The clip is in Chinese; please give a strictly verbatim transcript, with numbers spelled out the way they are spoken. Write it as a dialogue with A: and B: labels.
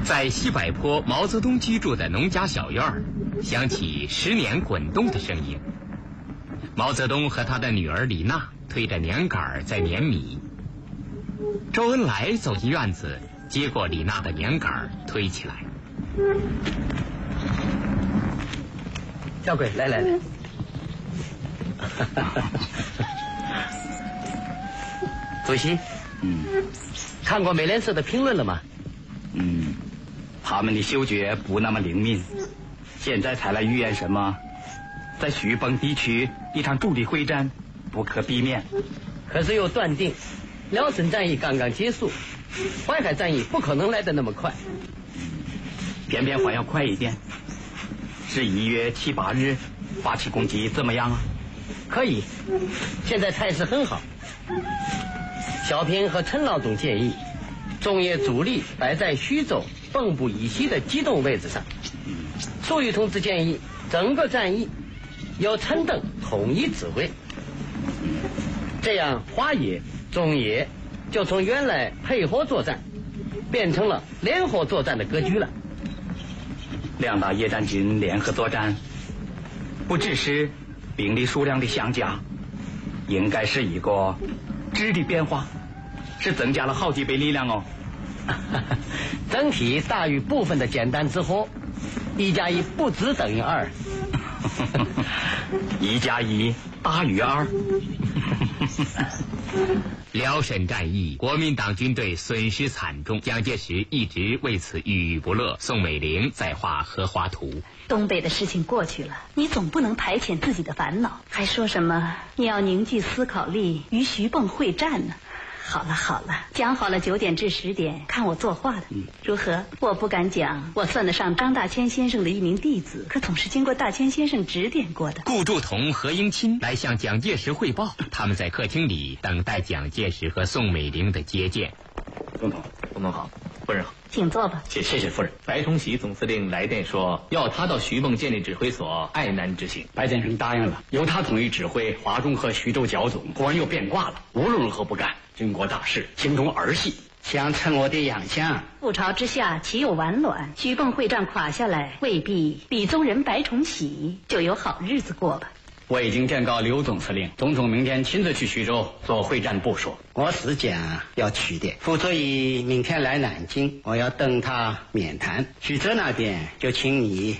A: 在西柏坡毛泽东居住的农家小院儿，响起十年滚动的声音。毛泽东和他的女儿李娜推着碾杆在碾米。周恩来走进院子，接过李娜的碾杆推起来。
B: 小鬼，来来来。主席，
C: 嗯，
B: 看过美联社的评论了吗？
C: 嗯，他们的嗅觉不那么灵敏，现在才来预言什么，在徐蚌地区一场主力会战不可避免。
B: 可是又断定，辽沈战役刚刚结束，淮海战役不可能来得那么快。
C: 偏偏还要快一点，是一月七八日发起攻击怎么样啊？
B: 可以，现在态势很好。小平和陈老总建议，中野主力摆在徐州蚌埠以西的机动位置上。粟裕同志建议，整个战役由陈邓统一指挥，这样华野、中野就从原来配合作战变成了联合作战的格局了。
C: 两大野战军联合作战，不只是兵力数量的相加，应该是一个质的变化，是增加了好几倍力量哦。
B: 整体大于部分的简单之后，一加一不只等于二。
C: 一加一大于二。
A: 辽沈战役，国民党军队损失惨重，蒋介石一直为此郁郁不乐。宋美龄在画荷花图。
D: 东北的事情过去了，你总不能排遣自己的烦恼，还说什么你要凝聚思考力与徐蚌会战呢？好了好了，讲好了九点至十点看我作画的，嗯，如何？我不敢讲，我算得上张大千先生的一名弟子，可总是经过大千先生指点过的。
A: 顾祝同、何应钦来向蒋介石汇报，他们在客厅里等待蒋介石和宋美龄的接见。
E: 总统，总统好，夫人好，
D: 请坐吧。
E: 谢谢谢夫人。白崇禧总司令来电说，要他到徐蚌建立指挥所爱难执行。
F: 白先生答应了，由他统一指挥华中和徐州剿总。果然又变卦了，无论如何不干。军国大事，心中儿戏，想趁我的养相。
D: 覆巢之下，岂有完卵？徐蚌会战垮下来，未必李宗仁、白崇禧就有好日子过吧。
F: 我已经电告刘总司令，总统明天亲自去徐州做会战部署。
G: 我是讲要去的，傅作义明天来南京，我要等他面谈。徐州那边就请你